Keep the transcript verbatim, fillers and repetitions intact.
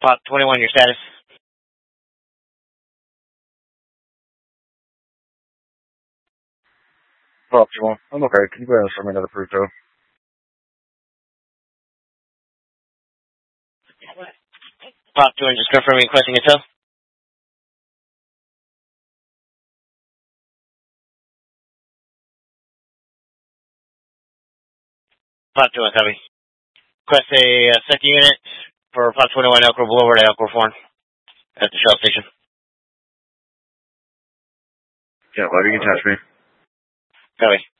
Pop twenty-one, your status. Pop twenty-one, I'm okay. Can you go ahead and send me another proof, though? Pop twenty-one, just confirming requesting a tow. Pop twenty-one, copy. Request a uh, second unit for Pop twenty-one Elk Grove Boulevard at Elk Grove Foreign at the Shell Station. Yeah, well, you can touch me. Copy.